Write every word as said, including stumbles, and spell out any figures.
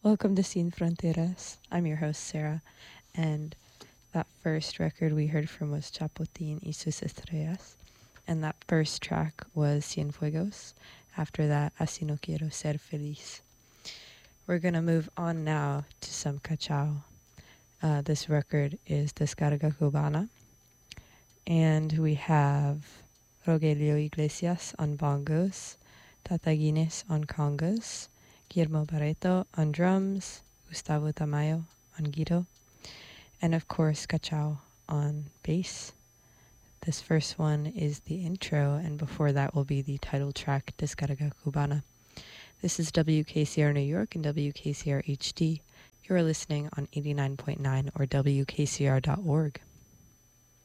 Welcome to Sin Fronteras. I'm your host, Sarah, and that first record we heard from was Chapotín y sus Estrellas, and that first track was Cienfuegos. After that, Así no quiero ser feliz. We're going to move on now to some Cachao. Uh, this record is Descarga Cubana, and we have Rogelio Iglesias on bongos, Tata Guinness on congas, Guillermo Barreto on drums, Gustavo Tamayo on guitar, and of course Cachao on bass. This first one is the intro, and before that will be the title track, Descarga Cubana. This is W K C R New York and W K C R H D. You're listening on eighty-nine point nine or W K C R dot org.